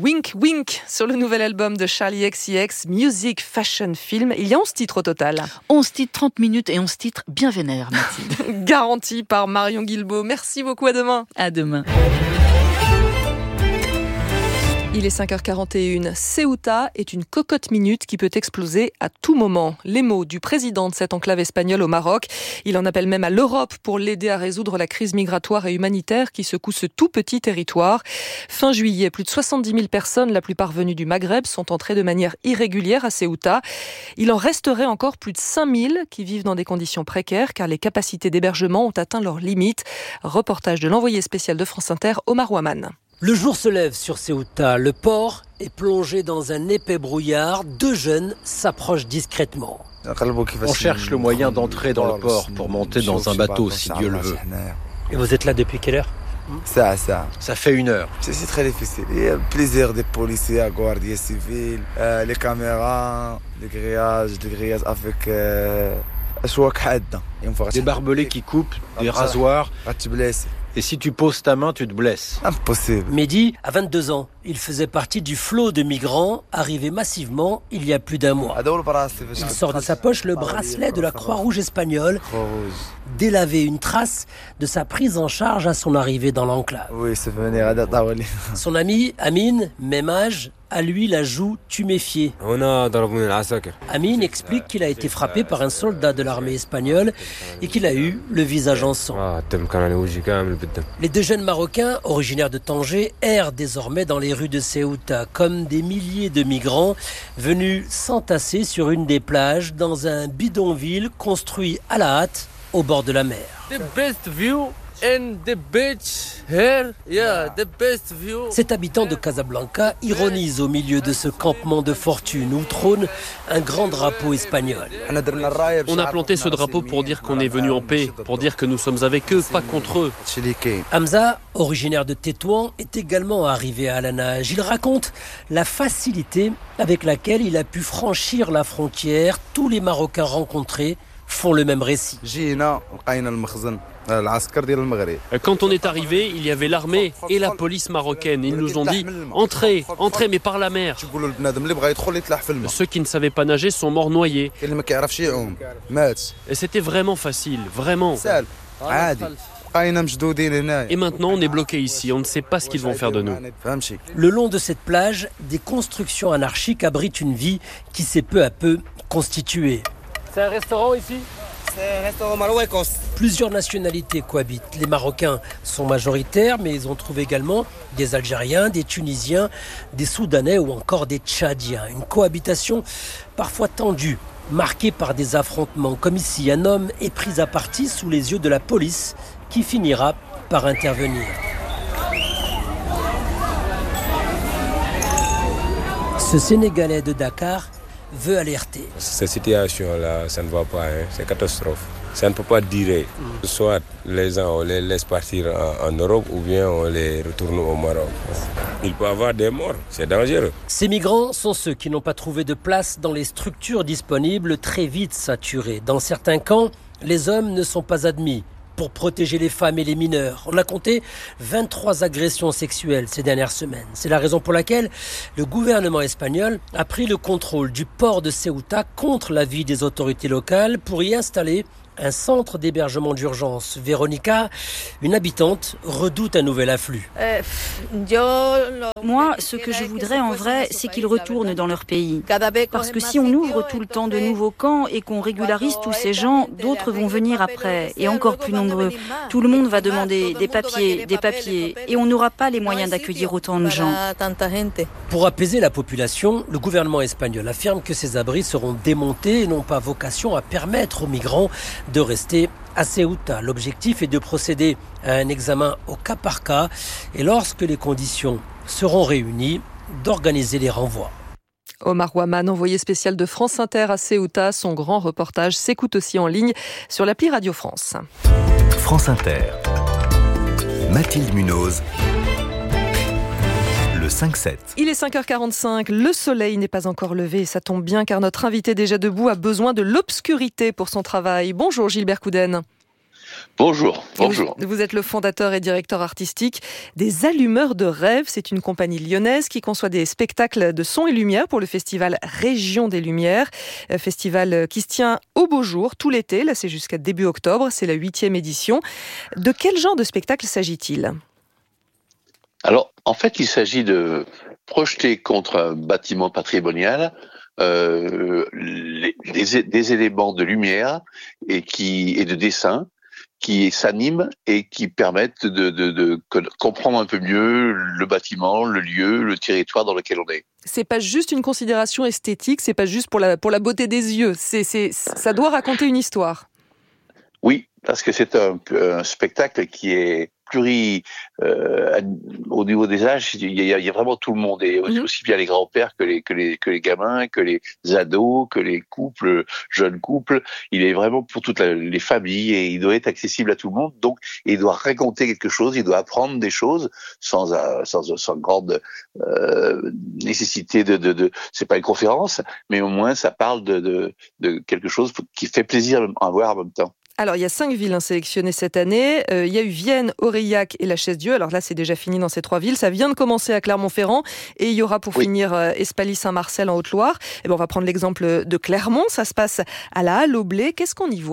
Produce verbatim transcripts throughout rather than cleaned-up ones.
Wink Wink sur le nouvel album de Charli X C X, Music Fashion Film. Il y a onze titres au total. onze titres, trente minutes et onze titres bien vénères, Mathilde. Garanti par Marion Guilbault. Merci beaucoup, à demain. À demain. Il est cinq heures quarante et une. Ceuta est une cocotte minute qui peut exploser à tout moment. Les mots du président de cette enclave espagnole au Maroc. Il en appelle même à l'Europe pour l'aider à résoudre la crise migratoire et humanitaire qui secoue ce tout petit territoire. Fin juillet, plus de soixante-dix mille personnes, la plupart venues du Maghreb, sont entrées de manière irrégulière à Ceuta. Il en resterait encore plus de cinq mille qui vivent dans des conditions précaires car les capacités d'hébergement ont atteint leurs limites. Reportage de l'envoyé spécial de France Inter, Omar Ouaman. Le jour se lève sur Ceuta. Le port est plongé dans un épais brouillard. Deux jeunes s'approchent discrètement. On cherche le moyen d'entrer dans le port pour monter dans un bateau, si Dieu le veut. Et vous êtes là depuis quelle heure ? Ça, ça. Ça fait une heure. C'est très difficile. Il y a plusieurs des policiers, la Guardia civile, euh, les caméras, les grillages, les grillages avec... Euh, des barbelés qui coupent, des rasoirs. Et si tu poses ta main, tu te blesses. Impossible. Mehdi a vingt-deux ans. Il faisait partie du flot de migrants arrivés massivement il y a plus d'un mois. Il sort de sa poche le bracelet de la Croix-Rouge espagnole, délavé, une trace de sa prise en charge à son arrivée dans l'enclave. Oui, c'est venir. Son ami, Amine, même âge, à lui la joue tuméfiée. Amine explique qu'il a été frappé par un soldat de l'armée espagnole et qu'il a eu le visage en sang. Les deux jeunes Marocains, originaires de Tanger, errent désormais dans les rues de Ceuta, comme des milliers de migrants venus s'entasser sur une des plages dans un bidonville construit à la hâte au bord de la mer. The best view and the beach here, yeah, the best view. Cet habitant de Casablanca ironise au milieu de ce campement de fortune où trône un grand drapeau espagnol. On a planté ce drapeau pour dire qu'on est venu en paix, pour dire que nous sommes avec eux, pas contre eux. Hamza, originaire de Tétouan, est également arrivé à la nage. Il raconte la facilité avec laquelle il a pu franchir la frontière. Tous les Marocains rencontrés font le même récit. Quand on est arrivé, il y avait l'armée et la police marocaine. Ils nous ont dit « Entrez, entrez, mais par la mer ». Ceux qui ne savaient pas nager sont morts noyés. Et c'était vraiment facile, vraiment. Et maintenant, on est bloqué ici. On ne sait pas ce qu'ils vont faire de nous. Le long de cette plage, des constructions anarchiques abritent une vie qui s'est peu à peu constituée. C'est un restaurant ici ? C'est un restaurant marocain. Plusieurs nationalités cohabitent. Les Marocains sont majoritaires, mais ils ont trouvé également des Algériens, des Tunisiens, des Soudanais ou encore des Tchadiens. Une cohabitation parfois tendue, marquée par des affrontements. Comme ici, un homme est pris à partie sous les yeux de la police qui finira par intervenir. Ce Sénégalais de Dakar veut alerter. Cette situation-là, ça ne va pas, hein. C'est catastrophe. Ça ne peut pas durer. Soit les gens, on les laisse partir en, en Europe ou bien on les retourne au Maroc. Il peut y avoir des morts, c'est dangereux. Ces migrants sont ceux qui n'ont pas trouvé de place dans les structures disponibles, très vite saturées. Dans certains camps, les hommes ne sont pas admis pour protéger les femmes et les mineurs. On a compté vingt-trois agressions sexuelles ces dernières semaines. C'est la raison pour laquelle le gouvernement espagnol a pris le contrôle du port de Ceuta contre l'avis des autorités locales pour y installer un centre d'hébergement d'urgence. Véronica, une habitante, redoute un nouvel afflux. Euh, Moi, ce que je voudrais en vrai, c'est qu'ils retournent dans leur pays. Parce que si on ouvre tout le temps de nouveaux camps et qu'on régularise tous ces gens, d'autres vont venir après, et encore plus nombreux. Tout le monde va demander des papiers, des papiers, et on n'aura pas les moyens d'accueillir autant de gens. Pour apaiser la population, le gouvernement espagnol affirme que ces abris seront démontés et n'ont pas vocation à permettre aux migrants de rester à Ceuta. L'objectif est de procéder à un examen au cas par cas et lorsque les conditions seront réunies, d'organiser les renvois. Omar Ouaman, envoyé spécial de France Inter à Ceuta. Son grand reportage s'écoute aussi en ligne sur l'appli Radio France. France Inter. Mathilde Munoz. Le cinq sept. Il est cinq heures quarante-cinq, le soleil n'est pas encore levé et ça tombe bien car notre invité déjà debout a besoin de l'obscurité pour son travail. Bonjour Gilbert Couden. Bonjour, bonjour. Vous, vous êtes le fondateur et directeur artistique des Allumeurs de Rêve. C'est une compagnie lyonnaise qui conçoit des spectacles de son et lumière pour le festival Région des Lumières. Festival qui se tient au beau jour tout l'été. Là, c'est jusqu'à début octobre. C'est la huitième édition. De quel genre de spectacle s'agit-il ? Alors, en fait, il s'agit de projeter contre un bâtiment patrimonial euh, les, des, des éléments de lumière et, qui, et de dessin qui s'animent et qui permettent de, de, de, de comprendre un peu mieux le bâtiment, le lieu, le territoire dans lequel on est. C'est pas juste une considération esthétique, c'est pas juste pour la, pour la beauté des yeux, c'est, c'est, ça doit raconter une histoire. Oui, parce que c'est un, un spectacle qui est pluri, euh, au niveau des âges, il y, a, il y a vraiment tout le monde, et aussi, mmh. aussi bien les grands-pères que les, que les, que les gamins, que les ados, que les couples, jeunes couples. Il est vraiment pour toutes la, les familles et il doit être accessible à tout le monde. Donc, il doit raconter quelque chose, il doit apprendre des choses sans, sans, sans grande euh, nécessité de, de, de, c'est pas une conférence, mais au moins ça parle de, de, de quelque chose qui fait plaisir à voir en même temps. Alors, il y a cinq villes hein, sélectionnées cette année. Euh, il y a eu Vienne, Aurillac et la Chaise-Dieu. Alors là, c'est déjà fini dans ces trois villes. Ça vient de commencer à Clermont-Ferrand. Et il y aura pour oui. finir euh, Espaly-Saint-Marcel en Haute-Loire. Et ben, on va prendre l'exemple de Clermont. Ça se passe à la Halle au Blé. Qu'est-ce qu'on y voit ?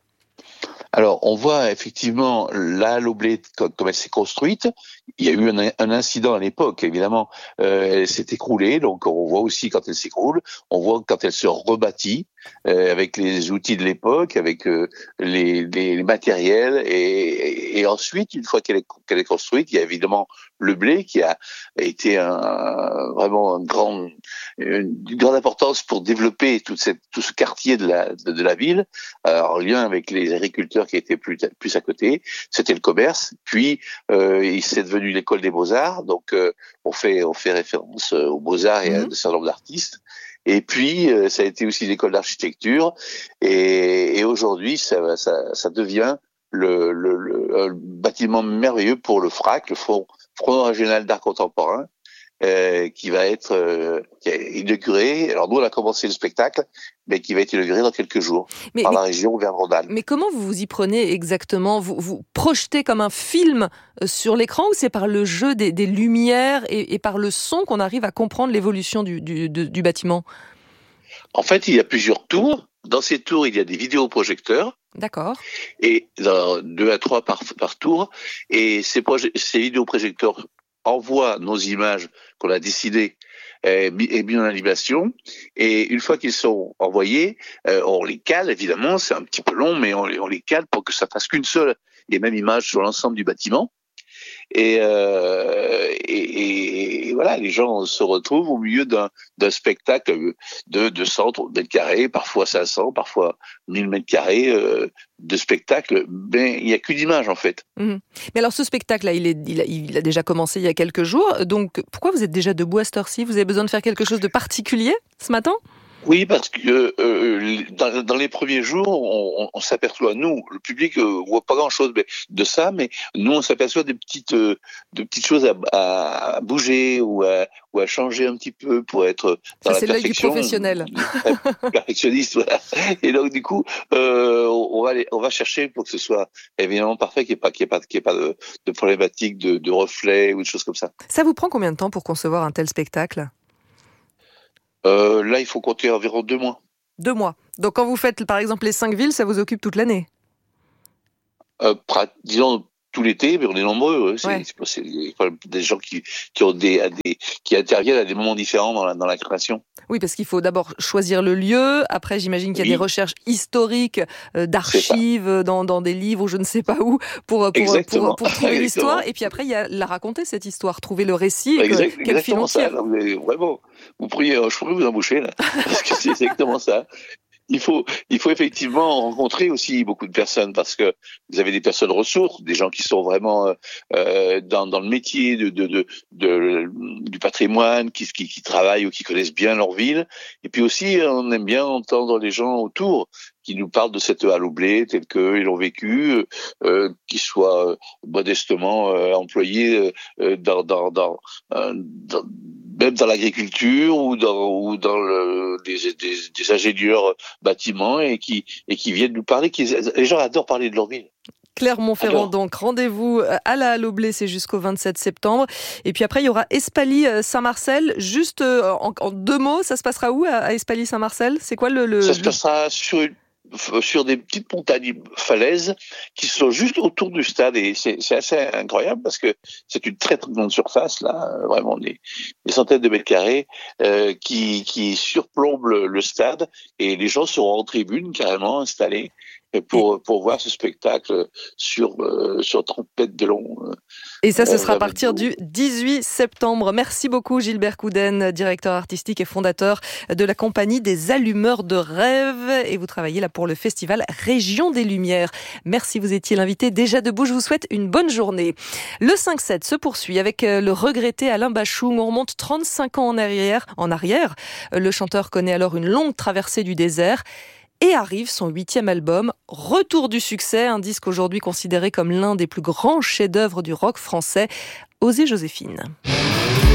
Alors, on voit effectivement la Halle au Blé comme, comme elle s'est construite. Il y a eu un, un incident à l'époque, évidemment. Euh, elle s'est écroulée, donc on voit aussi quand elle s'écroule. On voit quand elle se rebâtit euh, avec les outils de l'époque, avec euh, les, les matériels. Et, et, et ensuite, une fois qu'elle est, qu'elle est construite, il y a évidemment le Blé qui a été un, vraiment un grand, une grande importance pour développer toute cette, tout ce quartier de la, de, de la ville, euh, en lien avec les agriculteurs qui étaient plus, plus à côté. C'était le commerce. Puis, euh, il s'est devenu l'école des Beaux-Arts. Donc, euh, on fait, on fait référence aux Beaux-Arts et mmh. à un certain nombre d'artistes. Et puis, euh, ça a été aussi l'école d'architecture. Et, et aujourd'hui, ça, ça, ça devient le, le, le, le bâtiment merveilleux pour le F R A C, le Front, Front régional d'art contemporain, euh, qui va être euh, qui est inauguré. Alors nous, on a commencé le spectacle, mais qui va être inauguré dans quelques jours mais, par mais, la région Auvergne-Rhône-Alpes. Mais comment vous vous y prenez exactement ? Vous vous projetez comme un film sur l'écran ou c'est par le jeu des, des lumières et, et par le son qu'on arrive à comprendre l'évolution du, du, du, du bâtiment ? En fait, il y a plusieurs tours. Dans ces tours, il y a des vidéoprojecteurs. D'accord. Et dans deux à trois par, par tour. Et ces, proje- ces vidéoprojecteurs envoient nos images qu'on a décidées et mis en animation. Et une fois qu'ils sont envoyés, euh, on les cale, évidemment. C'est un petit peu long, mais on les, on les cale pour que ça fasse qu'une seule et même image sur l'ensemble du bâtiment. Et, euh, et, et voilà, les gens se retrouvent au milieu d'un, d'un spectacle de deux cents mètres carrés, parfois cinq cents, parfois mille mètres carrés euh, de spectacle. Mais il n'y a qu'une image en fait. Mmh. Mais alors ce spectacle-là, il, est, il, a, il a déjà commencé il y a quelques jours. Donc pourquoi vous êtes déjà debout à cette heure-ci ? Vous avez besoin de faire quelque chose de particulier ce matin ? Oui, parce que euh, dans, dans les premiers jours, on, on s'aperçoit, nous, le public, euh, voit pas grand-chose de ça, mais nous, on s'aperçoit des petites, euh, de petites choses à, à bouger ou à, ou à changer un petit peu pour être dans ça, la c'est perfection. L'œil du professionnel. Perfectionniste, voilà. Et donc, du coup, euh, on va aller, on va chercher pour que ce soit évidemment parfait, qu'il n'y ait pas, qu'il y ait pas, qu'il y ait pas de, de problématique de, de reflets ou de choses comme ça. Ça vous prend combien de temps pour concevoir un tel spectacle ? Euh, là, il faut compter environ deux mois. Deux mois. Donc, quand vous faites, par exemple, les cinq villes, ça vous occupe toute l'année ? euh, Disons tout l'été, mais on est nombreux. C'est, ouais. c'est, c'est des gens qui, qui ont des, des, qui interviennent à des moments différents dans la, dans la création. Oui, parce qu'il faut d'abord choisir le lieu. Après, j'imagine qu'il y a oui. des recherches historiques, euh, d'archives, dans, dans des livres ou je ne sais pas où, pour, pour, pour, pour, pour trouver l'histoire. Et puis après, il y a la raconter, cette histoire, trouver le récit. Et exact, que, quel fil on tire. Ça. Mais vraiment, vous pourriez, je pourrais vous embaucher, là. Parce que c'est exactement ça. Il faut, il faut effectivement rencontrer aussi beaucoup de personnes parce que vous avez des personnes ressources, des gens qui sont vraiment euh, dans, dans le métier de, de, de, de, du patrimoine, qui, qui, qui travaillent ou qui connaissent bien leur ville. Et puis aussi, on aime bien entendre les gens autour qui nous parlent de cette Halle au Blé telle qu'ils l'ont vécu, euh, qui soient modestement euh, employés euh, dans, dans, dans, euh, dans même dans l'agriculture ou dans ou dans le, des, des, des ingénieurs bâtiments et qui et qui viennent nous parler. Qui, les gens adorent parler de leur ville. Clermont-Ferrand, donc rendez-vous à la Halle-Blé, c'est jusqu'au vingt-sept septembre. Et puis après, il y aura Espaly-Saint-Marcel. Juste en, en deux mots, ça se passera où à Espaly-Saint-Marcel ? C'est quoi le, le... Ça se passera sur une sur des petites montagnes falaises qui sont juste autour du stade et c'est, c'est assez incroyable parce que c'est une très très grande surface là, vraiment des, des centaines de mètres carrés euh, qui qui surplombe le, le stade et les gens seront en tribune carrément installés pour pour voir ce spectacle sur euh, sur trente mètres de long. Et ça, ce sera à partir du dix-huit septembre. Merci beaucoup Gilbert Couden, directeur artistique et fondateur de la compagnie des Allumeurs de Rêves. Et vous travaillez là pour le festival Région des Lumières. Merci, vous étiez l'invité déjà debout. Je vous souhaite une bonne journée. Le cinq sept se poursuit avec le regretté Alain Bachung. On remonte trente-cinq ans en arrière. En arrière. Le chanteur connaît alors une longue traversée du désert. Et arrive son huitième album, Retour du succès, un disque aujourd'hui considéré comme l'un des plus grands chefs-d'œuvre du rock français. Osez Joséphine.